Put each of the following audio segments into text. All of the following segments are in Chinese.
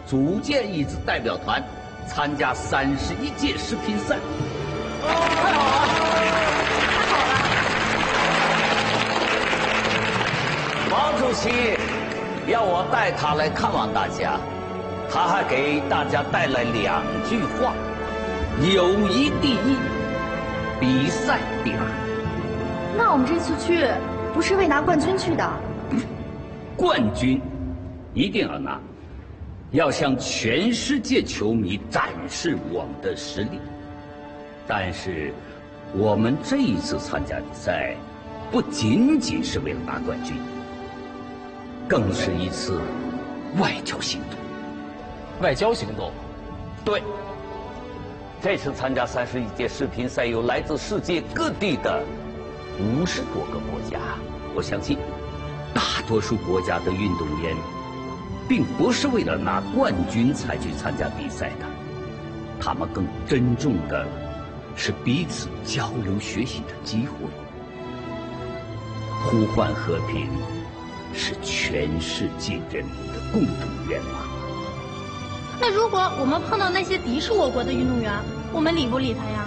组建一支代表团，参加31届世乒赛。 太好了！ 毛主席要我带他来看望大家，他还给大家带来2句话：友谊第一，比赛第二。 那我们这次去不是为拿冠军去的？ 冠军一定要拿，要向全世界球迷展示我们的实力。但是，我们这一次参加比赛，不仅仅是为了拿冠军，更是一次外交行动。 外交行动？ 对。这次参加31届世乒赛有来自世界各地的50多个国家，我相信，大多数国家的运动员，并不是为了拿冠军才去参加比赛的，他们更珍重的是彼此交流学习的机会。呼唤和平是全世界人民的共同愿望。 那如果我们碰到那些敌视我国的运动员，我们理不理他呀？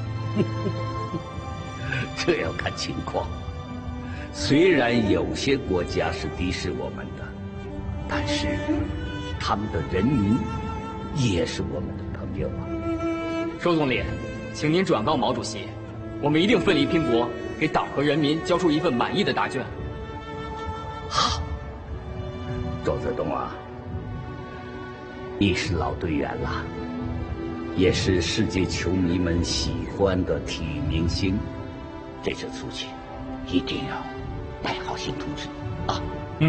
这要看情况。虽然有些国家是敌视我们的，但是他们的人民也是我们的朋友啊。 周总理，请您转告毛主席，我们一定奋力拼搏，给党和人民交出一份满意的答卷。 好，周泽东啊，你是老队员了，也是世界球迷们喜欢的体育明星，这次出去一定要带好新图纸啊！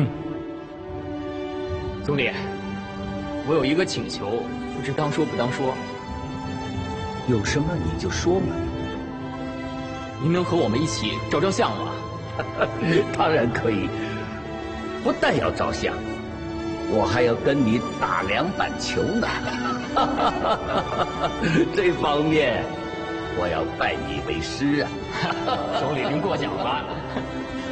总理，我有一个请求，不知当说不当说。 有什么你就说嘛。 您能和我们一起照照相吗？ 当然可以，不但要照相，我还要跟你打2板球呢。这方面，我要拜你为师啊。 总理您过奖了。